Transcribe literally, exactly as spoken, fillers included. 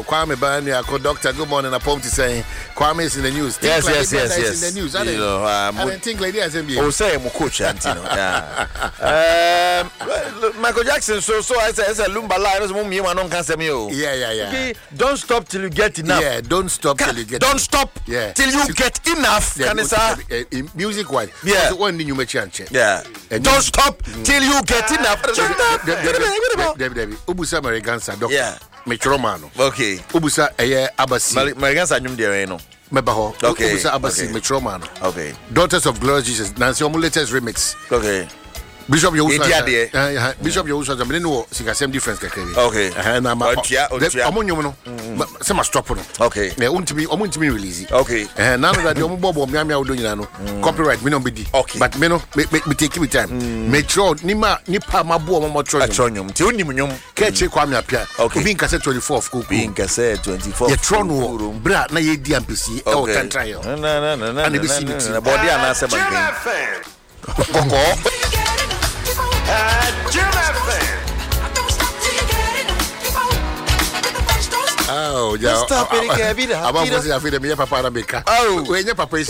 Kwame Banya, doctor, good morning. I to say Kwame is in the news. Yes, like yes, yes, yes. in the news. I You know, um, didn't think lady as M B A. Oh, say I'm coach, Antino. Yeah. Um, Michael Jackson. So, so I said, I said, Lumba line is mummy. Man, don't cancel me. Yeah, yeah, yeah. Okay, don't stop till you get enough. Yeah, don't stop till you get. Don't stop. Yeah. Till you get enough. Yeah, Can it in music wise. Yeah. One thing you make chance. Yeah. Don't stop till you get enough. Debbie, Debbie, Ubusa Marigansa, doctor. Yeah. Metromano. Okay. Ubusa eye abasi. Marigansa nyum de no. Mebaho. Okay. Ubusa abasi Okay. Metromano. Okay. Daughters of Glorious Jesus. Nancy Omu latest remix. Okay. Bishop Yowusa. Idia uh, Bishop Yowusa. I mean, no, sing same difference. Okay. And I'm Otia, Otia. Omo no. Some stop no. Okay. Yeah, untimi omo ntimi release. Okay. And now that the omo bobo me am ya odo nyina no. Copyright me no be di. Okay. But me no me me take me time. Me tro ni ma ni pa ma bo omo tro. Atronum. Ti onim nyum. Keche Kwame Apia. Okay. Obi nkase twenty-fourth kuku. Bi nkase twenty-fourth. Ye tro no bra na ye di ampesi e o tan trial. Na na na na. And be see it. Na body ana se bankin. Koko. Jim F M. Oh, yeah. Stop it, Kevin. I'm going to say, I feel the papa Arabica. Oh, when your papa is